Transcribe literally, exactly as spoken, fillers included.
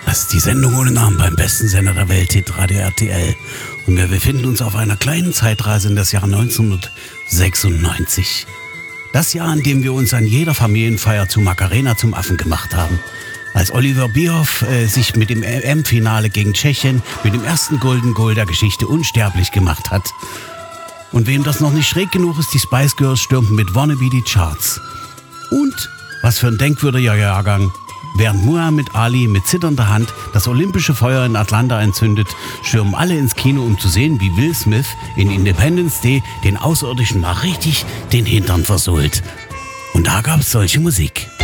Das ist die Sendung ohne Namen beim besten Sender der Welt, Hitradio R T L. Und wir befinden uns auf einer kleinen Zeitreise in das Jahr neunzehnhundertsechsundneunzig. Das Jahr, in dem wir uns an jeder Familienfeier zu Macarena zum Affen gemacht haben. Als Oliver Bierhoff äh, sich mit dem E M-Finale gegen Tschechien mit dem ersten Golden Goal der Geschichte unsterblich gemacht hat. Und wem das noch nicht schräg genug ist, die Spice Girls stürmten mit Wannabe die Charts. Und, was für ein denkwürdiger Jahrgang, während Muhammad Ali mit zitternder Hand das olympische Feuer in Atlanta entzündet, stürmen alle ins Kino, um zu sehen, wie Will Smith in Independence Day den Außerirdischen mal richtig den Hintern versohlt. Und da gab's solche Musik.